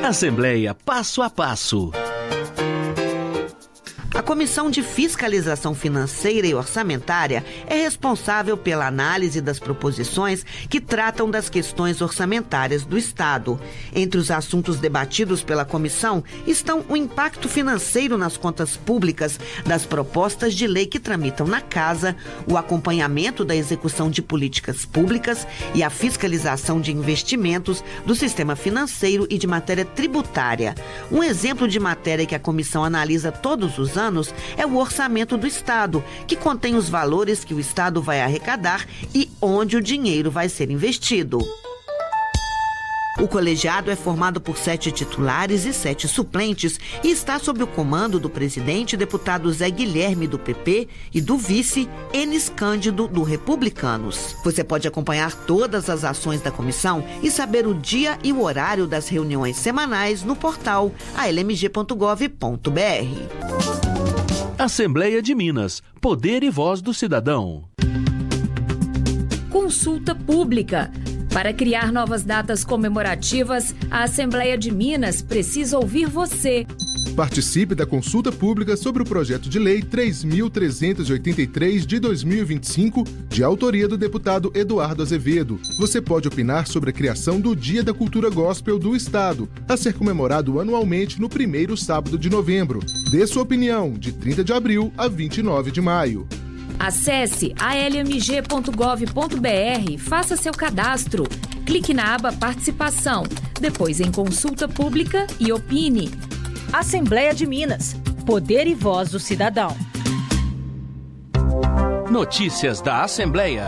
Assembleia Passo a Passo. A Comissão de Fiscalização Financeira e Orçamentária é responsável pela análise das proposições que tratam das questões orçamentárias do Estado. Entre os assuntos debatidos pela comissão estão o impacto financeiro nas contas públicas das propostas de lei que tramitam na Casa, o acompanhamento da execução de políticas públicas e a fiscalização de investimentos do sistema financeiro e de matéria tributária. Um exemplo de matéria que a comissão analisa todos os anos é o orçamento do Estado, que contém os valores que o Estado vai arrecadar e onde o dinheiro vai ser investido. O colegiado é formado por 7 titulares e 7 suplentes e está sob o comando do presidente, deputado Zé Guilherme, do PP, e do vice, Enis Cândido, do Republicanos. Você pode acompanhar todas as ações da comissão e saber o dia e o horário das reuniões semanais no portal almg.gov.br. Assembleia de Minas. Poder e voz do cidadão. Consulta pública. Para criar novas datas comemorativas, a Assembleia de Minas precisa ouvir você. Participe da consulta pública sobre o projeto de lei 3.383 de 2025, de autoria do deputado Eduardo Azevedo. Você pode opinar sobre a criação do Dia da Cultura Gospel do Estado, a ser comemorado anualmente no primeiro sábado de novembro. Dê sua opinião, de 30 de abril a 29 de maio. Acesse almg.gov.br e faça seu cadastro. Clique na aba Participação, depois em Consulta Pública e opine. Assembleia de Minas. Poder e voz do cidadão. Notícias da Assembleia.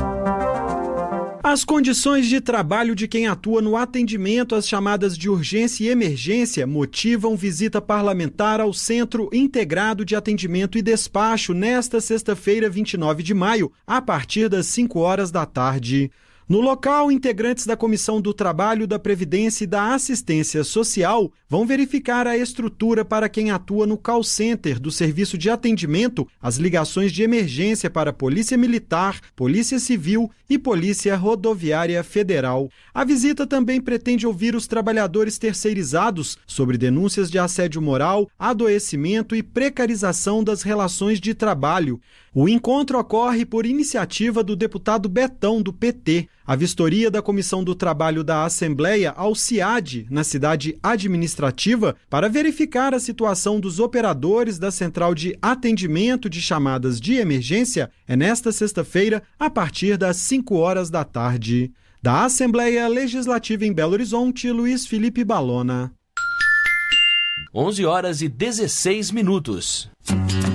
As condições de trabalho de quem atua no atendimento às chamadas de urgência e emergência motivam visita parlamentar ao Centro Integrado de Atendimento e Despacho nesta sexta-feira, 29 de maio, a partir das 5 horas da tarde. No local, integrantes da Comissão do Trabalho, da Previdência e da Assistência Social vão verificar a estrutura para quem atua no call center do Serviço de Atendimento às ligações de emergência para Polícia Militar, Polícia Civil e Polícia Rodoviária Federal. A visita também pretende ouvir os trabalhadores terceirizados sobre denúncias de assédio moral, adoecimento e precarização das relações de trabalho. O encontro ocorre por iniciativa do deputado Betão, do PT. A vistoria da Comissão do Trabalho da Assembleia ao CIAD, na cidade administrativa, para verificar a situação dos operadores da Central de Atendimento de Chamadas de Emergência, é nesta sexta-feira, a partir das 5 horas da tarde. Da Assembleia Legislativa em Belo Horizonte, Luiz Felipe Balona. 11 horas e 16 minutos.